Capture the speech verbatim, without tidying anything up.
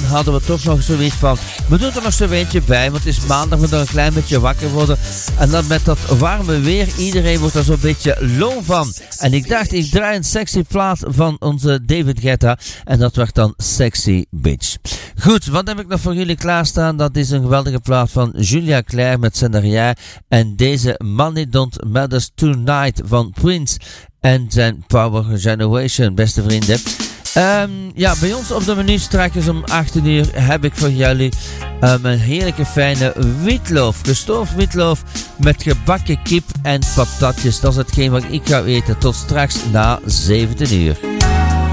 hadden we toch nog zoiets van, we doen er nog zo'n eentje bij, want het is maandag, we moeten een klein beetje wakker worden. En dan met dat warme weer, iedereen wordt er zo'n beetje loom van. En ik dacht, ik draai een sexy plaat van onze David Guetta. En dat werd dan Sexy Bitch. Goed, wat heb ik nog voor jullie klaarstaan? Dat is een geweldige plaat van Julia Claire met Cendrière. En deze Money Don't Matters Tonight van Prince. En zijn Power Generation, beste vrienden. Um, ja, bij ons op de menu straks om achttien uur heb ik voor jullie um, een heerlijke fijne witloof. Gestoofd witloof met gebakken kip en patatjes. Dat is hetgeen wat ik ga eten. Tot straks na zeventien uur.